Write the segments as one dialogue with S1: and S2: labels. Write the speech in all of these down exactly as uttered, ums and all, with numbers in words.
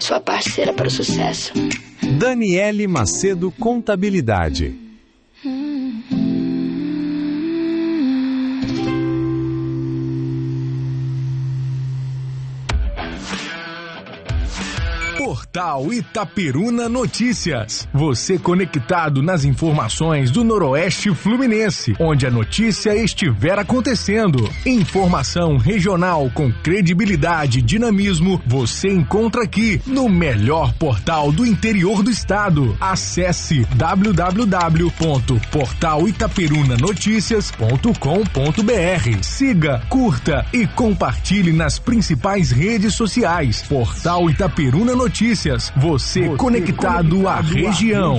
S1: sua parceira para o sucesso.
S2: Daniele Macedo Contabilidade.
S3: Portal Itaperuna Notícias. Você conectado nas informações do Noroeste Fluminense, onde a notícia estiver acontecendo. Informação regional com credibilidade e dinamismo, você encontra aqui no melhor portal do interior do estado. Acesse w w w ponto portal itaperuna noticias ponto com ponto b r. Siga, curta e compartilhe nas principais redes sociais. Portal Itaperuna Notícias. Notícias, você, você conectado, conectado à região.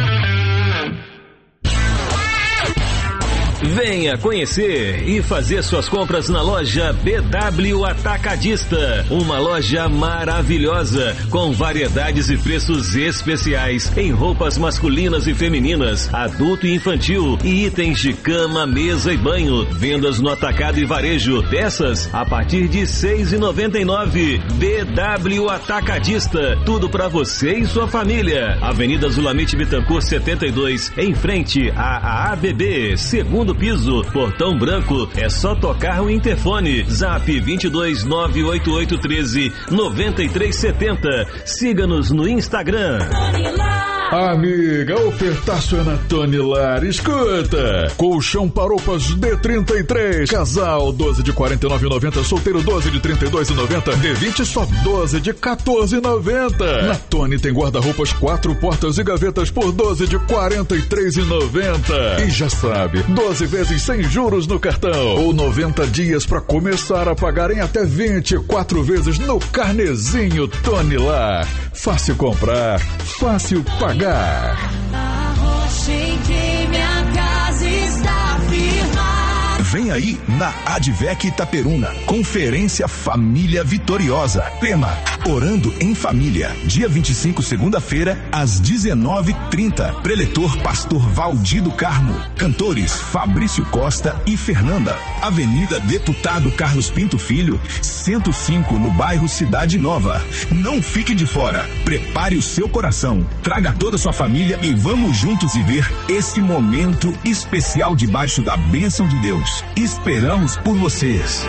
S4: Venha conhecer e fazer suas compras na loja B W Atacadista. Uma loja maravilhosa, com variedades e preços especiais em roupas masculinas e femininas, adulto e infantil e itens de cama, mesa e banho. Vendas no atacado e varejo. Peças a partir de seis reais e noventa e nove centavos. B W Atacadista. Tudo para você e sua família. Avenida Zulamite Bittencourt setenta e dois, em frente à A A B B, segundo piso, Portão Branco. É só tocar o interfone. Zap vinte e dois, nove oito oito um três, nove três sete zero. Siga-nos no Instagram.
S5: Amiga, ofertaço é na Tony Lar. Escuta! Colchão para roupas D trinta e três. Casal doze de quarenta e nove reais e noventa centavos. Solteiro doze de trinta e dois reais e noventa centavos. D vinte só doze de quatorze reais e noventa centavos. Na Tony tem guarda-roupas quatro portas e gavetas por doze de quarenta e três reais e noventa centavos. E já sabe, doze vezes sem juros no cartão. Ou noventa dias para começar a pagar em até vinte e quatro vezes no carnezinho Tony Lar. Fácil comprar, fácil pagar.
S6: Arrocha em que minha casa está firmada.
S7: Vem aí na Advec Itaperuna, Conferência Família Vitoriosa. Tema: Orando em Família. Dia vinte e cinco, segunda-feira, às dezenove e trinta. Preletor Pastor Valdir do Carmo. Cantores Fabrício Costa e Fernanda. Avenida Deputado Carlos Pinto Filho, cento e cinco, no bairro Cidade Nova. Não fique de fora. Prepare o seu coração. Traga toda a sua família e vamos juntos viver esse momento especial debaixo da bênção de Deus. Esperamos por vocês.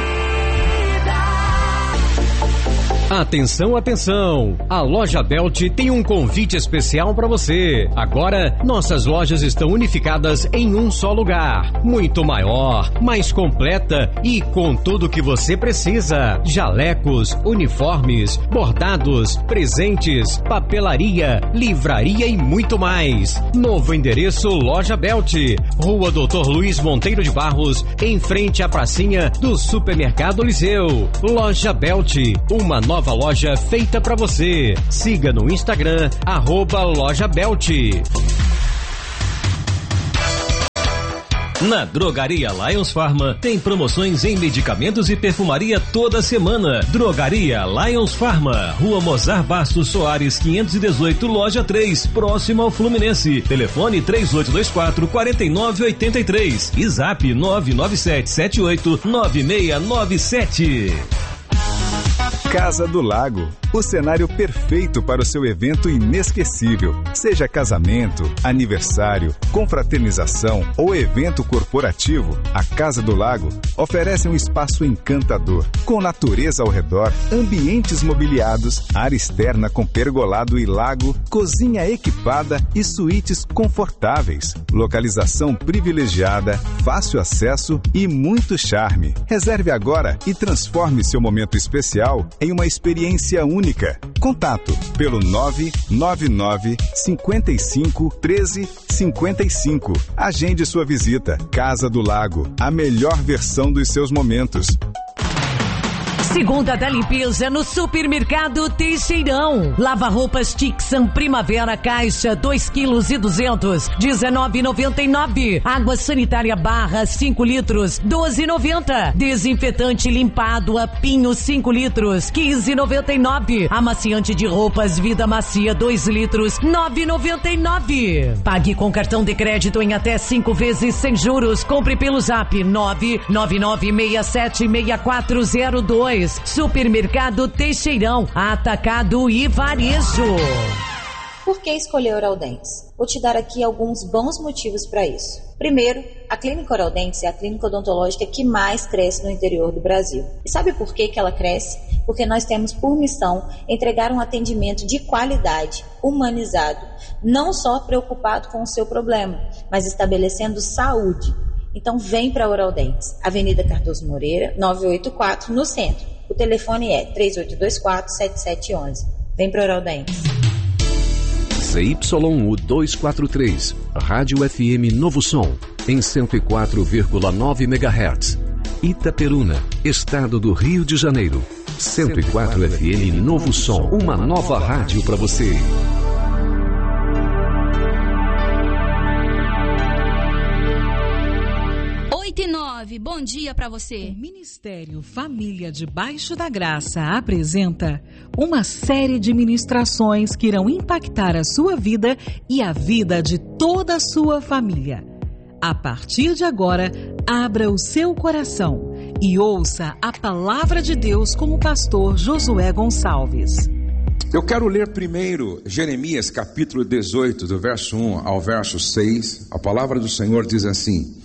S8: Atenção, atenção! A Loja Belt tem um convite especial para você. Agora, nossas lojas estão unificadas em um só lugar. Muito maior, mais completa e com tudo que você precisa. Jalecos, uniformes, bordados, presentes, papelaria, livraria e muito mais. Novo endereço Loja Belt. Rua doutor Luiz Monteiro de Barros, em frente à pracinha do Supermercado Liceu. Loja Belt, uma nova Nova loja feita pra você. Siga no Instagram, arroba Loja Belt.
S4: Na Drogaria Lions Pharma tem promoções em medicamentos e perfumaria toda semana. Drogaria Lions Pharma, Rua Mozart Bastos Soares quinhentos e dezoito, Loja três, próximo ao Fluminense. Telefone três oito dois quatro, quatro nove oito três e Zap nove nove sete sete oito nove seis nove sete.
S2: Casa do Lago, o cenário perfeito para o seu evento inesquecível. Seja casamento, aniversário, confraternização ou evento corporativo, a Casa do Lago oferece um espaço encantador, com natureza ao redor, ambientes mobiliados, área externa com pergolado e lago, cozinha equipada e suítes confortáveis, localização privilegiada, fácil acesso e muito charme. Reserve agora e transforme seu momento especial em uma experiência única. Contato pelo nove nove nove, cinco cinco, um três cinco cinco. Agende sua visita. Casa do Lago, a melhor versão dos seus momentos.
S9: Segunda da limpeza no Supermercado Teixeirão. Lava-roupas Tixan Primavera Caixa dois quilos e duzentos, dezenove reais e noventa e nove. Água sanitária Barra cinco litros, doze reais e noventa. Desinfetante limpado a Pinho cinco litros, quinze reais e noventa e nove. Amaciante de roupas Vida Macia dois litros, nove reais e noventa e nove. Pague com cartão de crédito em até cinco vezes sem juros. Compre pelo Zap nove nove nove seis sete seis quatro zero dois. Lages, Supermercado Teixeirão, Atacado e Varejo.
S10: Por que escolher Oral Dentes? Vou te dar aqui alguns bons motivos para isso. Primeiro, a Clínica Oral Dentes é a clínica odontológica que mais cresce no interior do Brasil. E sabe por que que ela cresce? Porque nós temos por missão entregar um atendimento de qualidade, humanizado, não só preocupado com o seu problema, mas estabelecendo saúde. Então vem para Oral Dentes, Avenida Cardoso Moreira, novecentos e oitenta e quatro, no centro. O telefone é três oito dois quatro, sete sete um um. Vem para Oral Dentes.
S11: Z Y U duzentos e quarenta e três, Rádio F M Novo Som, em cento e quatro vírgula nove megahertz. Itaperuna, Estado do Rio de Janeiro. cento e quatro F M Novo Som, uma nova rádio para você.
S12: oito e nove, bom dia para você.
S13: O Ministério Família Debaixo da Graça apresenta uma série de ministrações que irão impactar a sua vida e a vida de toda a sua família. A partir de agora, abra o seu coração e ouça a palavra de Deus com o pastor Josué Gonçalves.
S14: Eu quero ler primeiro Jeremias capítulo dezoito, do verso um ao verso seis. A palavra do Senhor diz assim: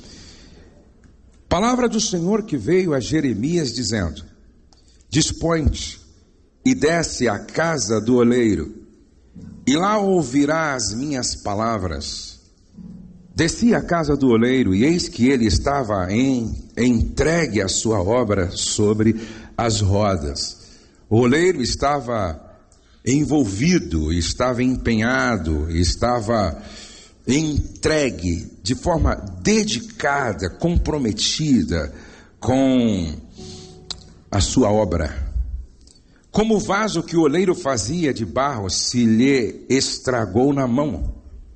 S14: palavra do Senhor que veio a Jeremias dizendo: dispõe-te e desce à casa do oleiro, e lá ouvirás as minhas palavras. Desci à casa do oleiro, e eis que ele estava em, entregue a sua obra sobre as rodas. O oleiro estava envolvido, estava empenhado, estava entregue de forma dedicada, comprometida com a sua obra. Como o vaso que o oleiro fazia de barro se lhe estragou na mão,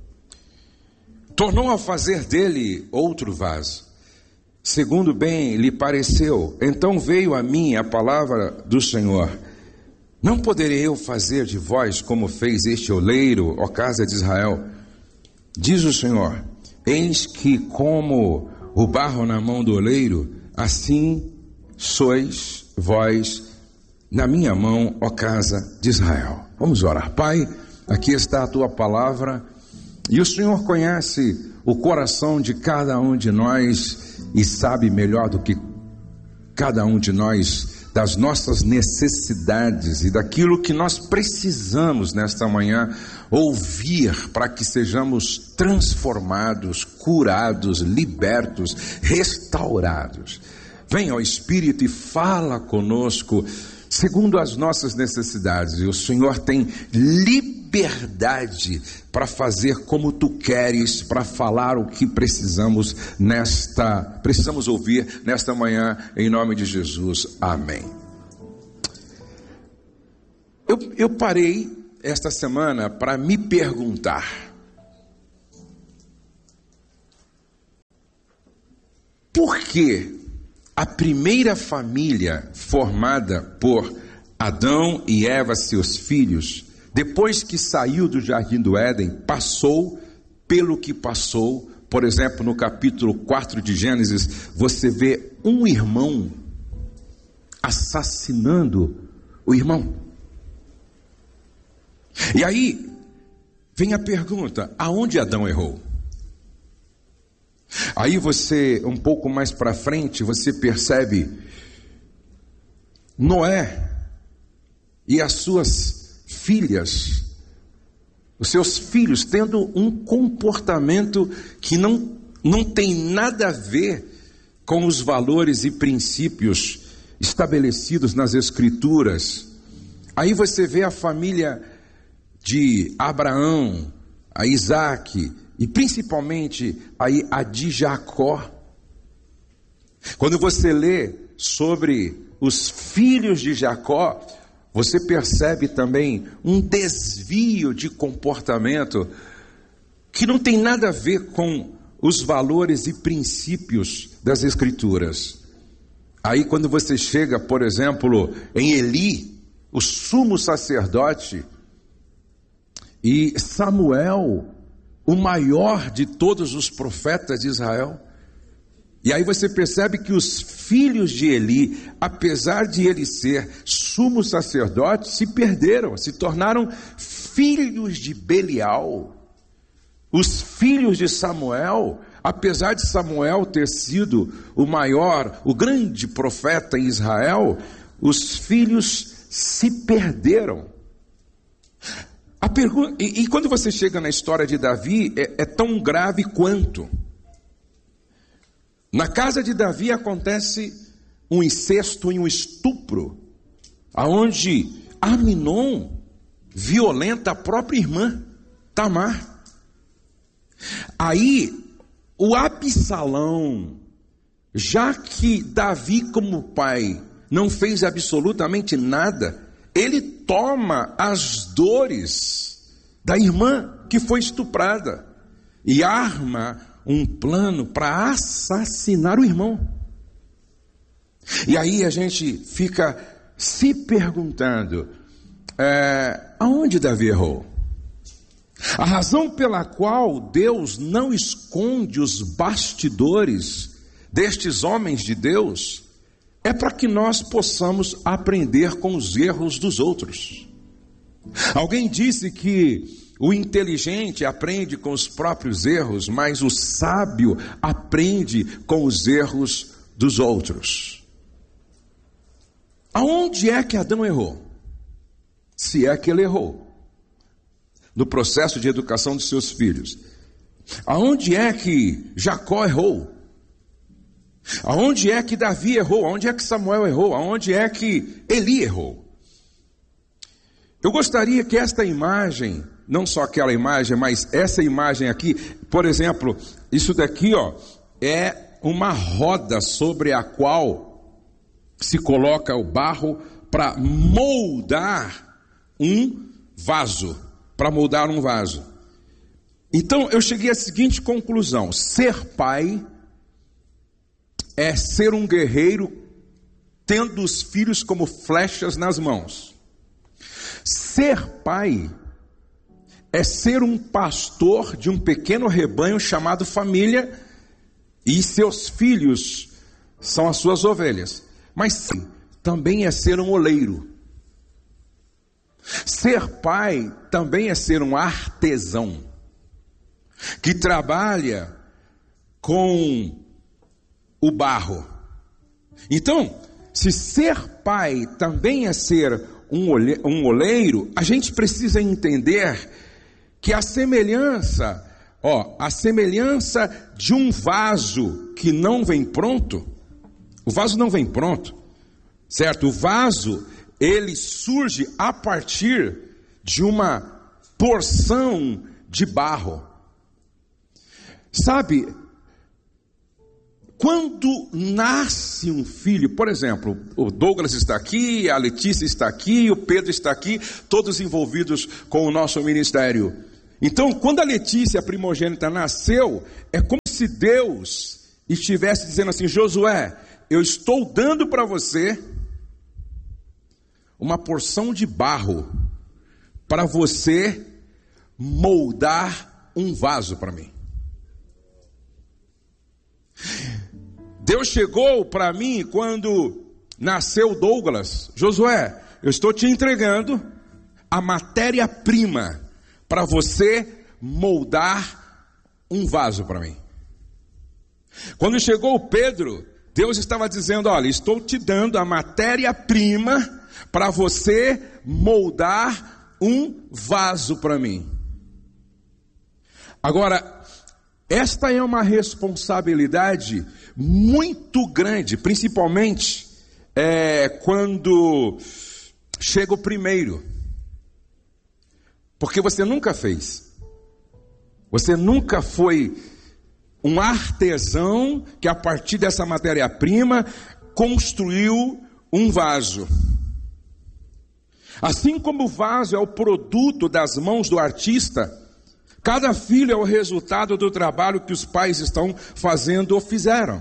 S14: tornou a fazer dele outro vaso, segundo bem lhe pareceu. Então veio a mim a palavra do Senhor: não poderei eu fazer de vós como fez este oleiro, ó casa de Israel? Diz o Senhor: eis que como o barro na mão do oleiro, assim sois vós na minha mão, ó casa de Israel. Vamos orar. Pai, aqui está a tua palavra, e o Senhor conhece o coração de cada um de nós e sabe melhor do que cada um de nós das nossas necessidades e daquilo que nós precisamos nesta manhã ouvir para que sejamos transformados, curados, libertos, restaurados. Venha ao Espírito e fala conosco segundo as nossas necessidades, e o Senhor tem liberdade para fazer como tu queres, para falar o que precisamos nesta, precisamos ouvir nesta manhã, em nome de Jesus, amém. Eu, eu parei esta semana para me perguntar: por que a primeira família formada por Adão e Eva, seus filhos, depois que saiu do Jardim do Éden, passou pelo que passou? Por exemplo, no capítulo quatro de Gênesis, você vê um irmão assassinando o irmão. E aí vem a pergunta: aonde Adão errou? Aí você, um pouco mais para frente, você percebe Noé e as suas filhas, os seus filhos, tendo um comportamento que não, não tem nada a ver com os valores e princípios estabelecidos nas Escrituras. Aí você vê a família de Abraão, a Isaac, e principalmente aí a de Jacó. Quando você lê sobre os filhos de Jacó, você percebe também um desvio de comportamento que não tem nada a ver com os valores e princípios das Escrituras. Aí quando você chega, por exemplo, em Eli, o sumo sacerdote, e Samuel, o maior de todos os profetas de Israel, E aí você percebe que os filhos de Eli, apesar de ele ser sumo sacerdote, se perderam, se tornaram filhos de Belial. Os filhos de Samuel, apesar de Samuel ter sido o maior, o grande profeta em Israel, os filhos se perderam. A pergunta, e, e quando você chega na história de Davi, é, é tão grave quanto. Na casa de Davi acontece um incesto e um estupro, aonde Aminon violenta a própria irmã, Tamar. Aí, o Absalão, já que Davi como pai não fez absolutamente nada, ele toma as dores da irmã que foi estuprada e arma um plano para assassinar o irmão. E aí a gente fica se perguntando, é, aonde Davi errou? A razão pela qual Deus não esconde os bastidores destes homens de Deus é para que nós possamos aprender com os erros dos outros. Alguém disse que o inteligente aprende com os próprios erros, mas o sábio aprende com os erros dos outros. Aonde é que Adão errou? Se é que ele errou. No processo de educação dos seus filhos. Aonde é que Jacó errou? Aonde é que Davi errou? Aonde é que Samuel errou? Aonde é que Eli errou? Eu gostaria que esta imagem, não só aquela imagem, mas essa imagem aqui, por exemplo, isso daqui, ó, é uma roda sobre a qual se coloca o barro para moldar um vaso, para moldar um vaso. Então eu cheguei à seguinte conclusão: ser pai é ser um guerreiro tendo os filhos como flechas nas mãos. Ser pai é ser um pastor de um pequeno rebanho chamado família, e seus filhos são as suas ovelhas. Mas também é ser um oleiro. Ser pai também é ser um artesão, que trabalha com o barro. Então, se ser pai também é ser um, olhe, um oleiro, a gente precisa entender que a semelhança, ó, a semelhança de um vaso que não vem pronto, o vaso não vem pronto, certo? O vaso, ele surge a partir de uma porção de barro. Sabe, quando nasce um filho, por exemplo, o Douglas está aqui, a Letícia está aqui, o Pedro está aqui, todos envolvidos com o nosso ministério. Então, quando a Letícia, a primogênita, nasceu, é como se Deus estivesse dizendo assim: Josué, eu estou dando para você uma porção de barro para você moldar um vaso para mim. Deus chegou para mim quando nasceu Douglas: Josué, eu estou te entregando a matéria-prima para você moldar um vaso para mim. Quando chegou o Pedro, Deus estava dizendo: olha, estou te dando a matéria-prima para você moldar um vaso para mim. Agora, esta é uma responsabilidade muito grande, principalmente é, quando chega o primeiro. Porque você nunca fez. Você nunca foi um artesão que a partir dessa matéria-prima construiu um vaso. Assim como o vaso é o produto das mãos do artista, cada filho é o resultado do trabalho que os pais estão fazendo ou fizeram.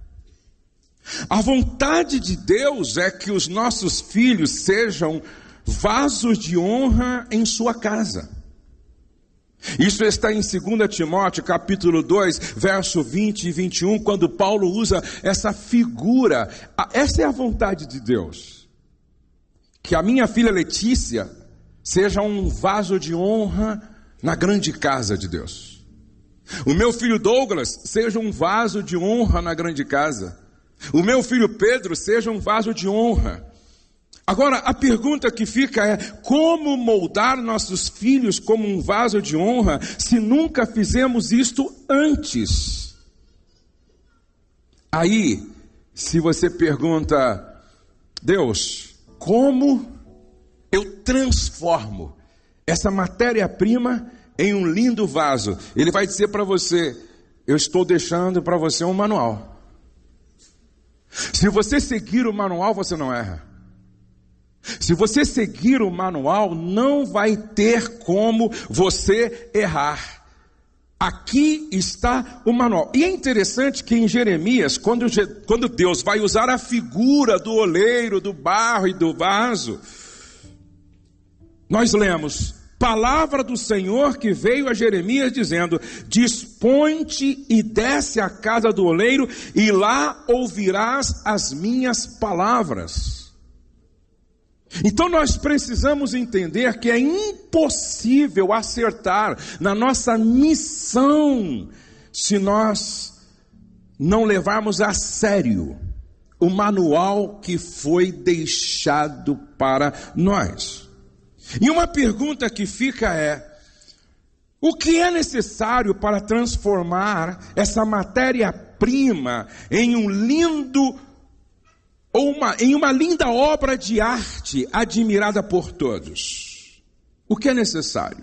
S14: A vontade de Deus é que os nossos filhos sejam vasos de honra em sua casa. Isso está em segunda Timóteo, capítulo dois, verso vinte e vinte e um, quando Paulo usa essa figura. Essa é a vontade de Deus. Que a minha filha Letícia seja um vaso de honra na grande casa de Deus. O meu filho Douglas seja um vaso de honra na grande casa. O meu filho Pedro seja um vaso de honra. Agora, a pergunta que fica é: como moldar nossos filhos como um vaso de honra se nunca fizemos isto antes? Aí, se você pergunta: Deus, como eu transformo essa matéria-prima em um lindo vaso? Ele vai dizer para você: eu estou deixando para você um manual. Se você seguir o manual, você não erra. Se você seguir o manual, não vai ter como você errar. Aqui está o manual. E é interessante que em Jeremias, quando, quando Deus vai usar a figura do oleiro, do barro e do vaso, nós lemos: palavra do Senhor que veio a Jeremias dizendo: dispõe-te e desce à casa do oleiro, e lá ouvirás as minhas palavras. Então nós precisamos entender que é impossível acertar na nossa missão se nós não levarmos a sério o manual que foi deixado para nós. E uma pergunta que fica é: o que é necessário para transformar essa matéria-prima em um lindo ou uma, em uma linda obra de arte admirada por todos? O que é necessário?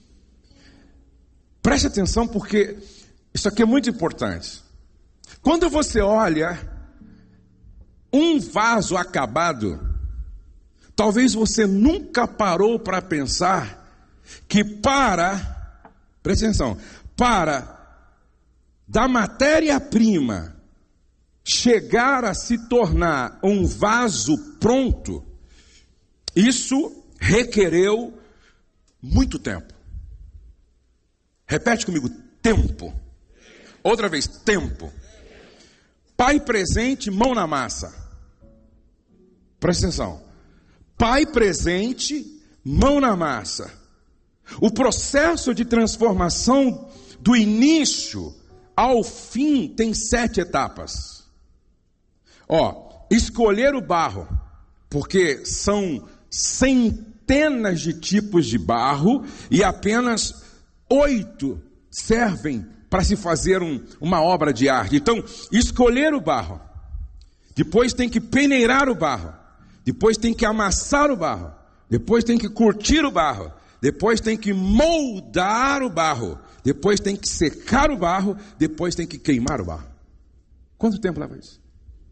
S14: Preste atenção, porque isso aqui é muito importante. Quando você olha um vaso acabado, talvez você nunca parou para pensar que para, preste atenção, para da matéria-prima chegar a se tornar um vaso pronto, isso requereu muito tempo. Repete comigo: tempo. Outra vez: tempo. Pai presente, mão na massa. Presta atenção. Pai presente, mão na massa. O processo de transformação do início ao fim tem sete etapas. Ó, escolher o barro, porque são centenas de tipos de barro e apenas oito servem para se fazer um, uma obra de arte. Então, escolher o barro, depois tem que peneirar o barro, depois tem que amassar o barro, depois tem que curtir o barro, depois tem que moldar o barro, depois tem que secar o barro, depois tem que queimar o barro. Quanto tempo leva isso?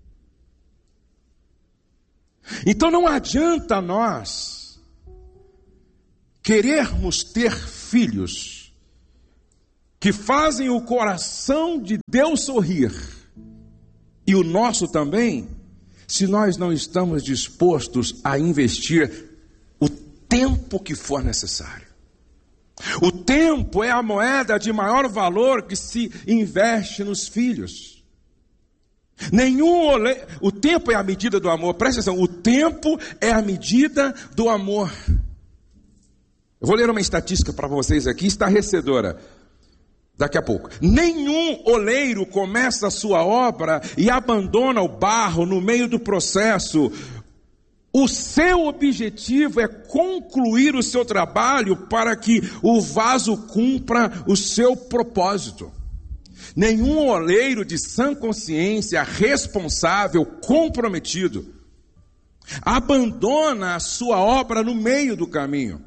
S14: Então não adianta nós querermos ter filhos que fazem o coração de Deus sorrir, e o nosso também, se nós não estamos dispostos a investir o tempo que for necessário. O tempo é a moeda de maior valor que se investe nos filhos. Nenhum ole... O tempo é a medida do amor. Presta atenção, o tempo é a medida do amor. Eu vou ler uma estatística para vocês aqui, estarrecedora, daqui a pouco. Nenhum oleiro começa a sua obra e abandona o barro no meio do processo. O seu objetivo é concluir o seu trabalho para que o vaso cumpra o seu propósito. Nenhum oleiro de sã consciência, responsável, comprometido, abandona a sua obra no meio do caminho.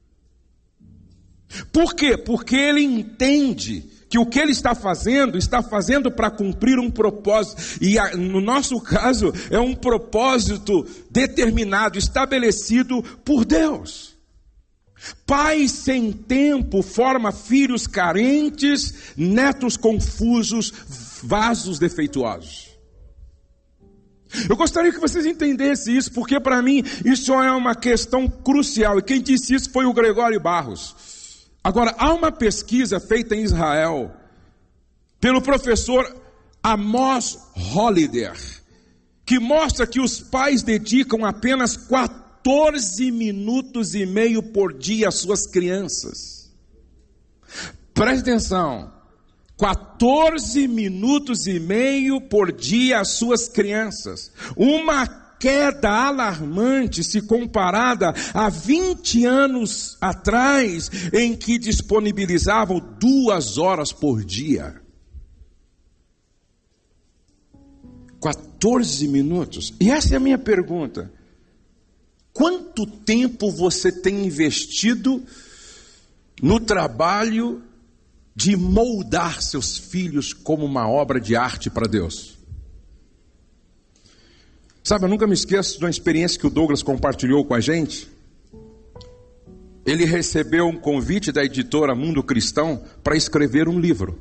S14: Por quê? Porque ele entende que o que ele está fazendo, está fazendo para cumprir um propósito. E no nosso caso, é um propósito determinado, estabelecido por Deus. Pai sem tempo forma filhos carentes, netos confusos, vasos defeituosos. Eu gostaria que vocês entendessem isso, porque para mim isso é uma questão crucial. E quem disse isso foi o Gregório Barros. Agora, há uma pesquisa feita em Israel pelo professor Amos Hollider, que mostra que os pais dedicam apenas quatorze minutos e meio por dia às suas crianças. Preste atenção, quatorze minutos e meio por dia às suas crianças. Uma queda alarmante se comparada a vinte anos atrás, em que disponibilizavam duas horas por dia. quatorze minutos. E essa é a minha pergunta. Quanto tempo você tem investido no trabalho de moldar seus filhos como uma obra de arte para Deus? Sabe, eu nunca me esqueço de uma experiência que o Douglas compartilhou com a gente. Ele recebeu um convite da editora Mundo Cristão para escrever um livro.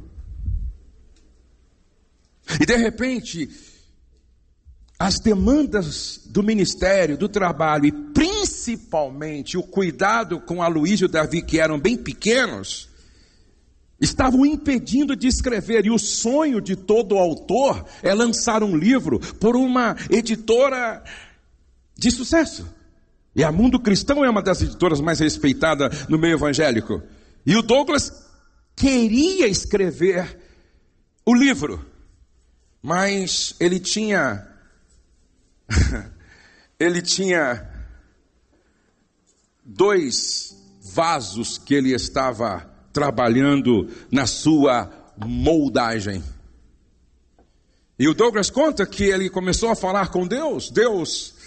S14: E de repente, as demandas do ministério, do trabalho, e principalmente o cuidado com Aloísio e Davi, que eram bem pequenos, estavam impedindo de escrever. E o sonho de todo autor é lançar um livro por uma editora de sucesso. E a Mundo Cristão é uma das editoras mais respeitadas no meio evangélico. E o Douglas queria escrever o livro, mas ele tinha ele tinha dois vasos que ele estava trabalhando na sua moldagem. E o Douglas conta que ele começou a falar com Deus. Deus,